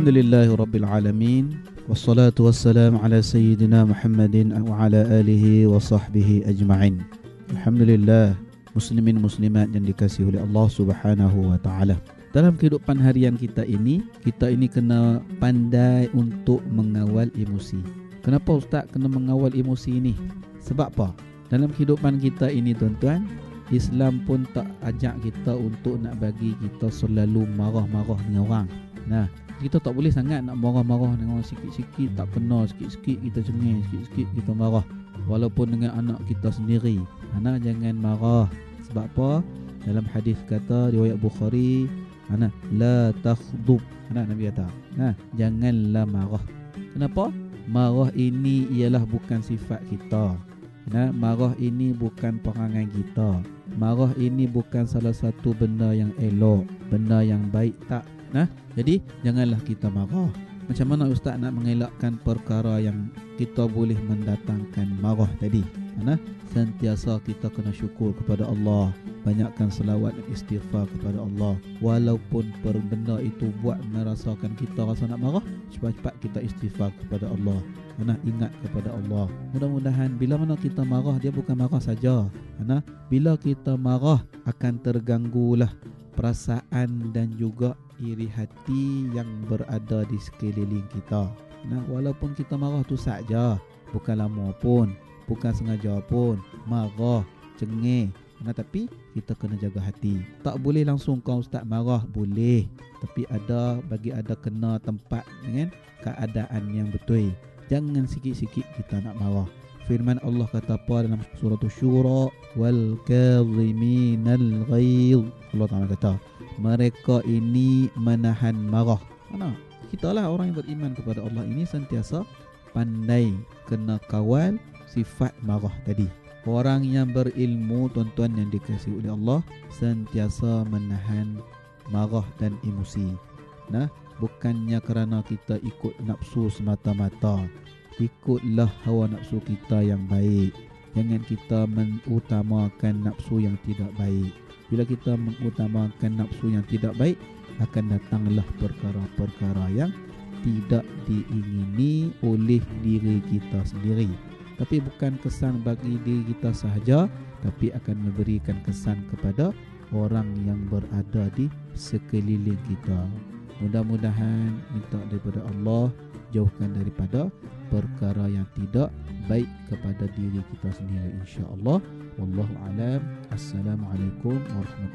Alhamdulillahi Rabbil Alamin. Wassalatu wassalamu ala Sayyidina Muhammadin wa ala alihi wa sahbihi ajma'in. Alhamdulillah, muslimin muslimat yang dikasihi oleh Allah Subhanahu wa taala. Dalam kehidupan harian kita ini kena pandai untuk mengawal emosi. Kenapa Ustaz kena mengawal emosi ini? Sebab apa? Dalam kehidupan kita ini tuan-tuan, Islam pun tak ajak kita untuk nak bagi kita selalu marah-marah dengan orang. Nah, kita tak boleh sangat nak marah-marah dengan orang sikit-sikit, tak kena sikit-sikit kita cengeng, sikit-sikit kita marah. Walaupun dengan anak kita sendiri. Anak jangan marah. Sebab apa? Dalam hadis kata riwayat Bukhari, anak la takhdub. Anak Nabi kata, janganlah marah. Kenapa? Marah ini ialah bukan sifat kita. Marah ini bukan perangai kita. Marah ini bukan salah satu benda yang elok, benda yang baik, tak. Jadi janganlah kita marah. Macam mana Ustaz nak mengelakkan perkara yang kita boleh mendatangkan marah tadi? Sentiasa kita kena syukur kepada Allah, banyakkan selawat dan istighfar kepada Allah. Walaupun benda itu buat merasakan kita rasa nak marah, cepat-cepat kita istighfar kepada Allah. Ingat kepada Allah. Mudah-mudahan bila mana kita marah, dia bukan marah saja. Bila kita marah akan terganggulah perasaan dan juga iri hati yang berada di sekeliling kita. Walaupun kita marah tu saja, bukan lama pun, bukan sengaja pun, marah, cengeng. Tapi kita kena jaga hati. Tak boleh langsung kau Ustaz marah, boleh. Tapi bagi ada kena tempat dengan keadaan yang betul. Jangan sikit-sikit kita nak marah. Firman Allah kata apa dalam surah Syura, wal kadhiminal ghaidh. Allah Taala kata, mereka ini menahan marah. Kita lah orang yang beriman kepada Allah ini sentiasa pandai kena kawal sifat marah tadi. Orang yang berilmu, tuan-tuan yang dikasihi oleh Allah, sentiasa menahan marah dan emosi. Bukannya kerana kita ikut nafsu semata-mata. Ikutlah hawa nafsu kita yang baik. Jangan kita mengutamakan nafsu yang tidak baik. Bila kita mengutamakan nafsu yang tidak baik, akan datanglah perkara-perkara yang tidak diingini oleh diri kita sendiri. Tapi bukan kesan bagi diri kita sahaja, tapi akan memberikan kesan kepada orang yang berada di sekeliling kita. Mudah-mudahan minta daripada Allah, jauhkan daripada perkara yang tidak baik kepada diri kita sendiri, insya-Allah. Wallahu a'lam. Assalamualaikum warahmatullahi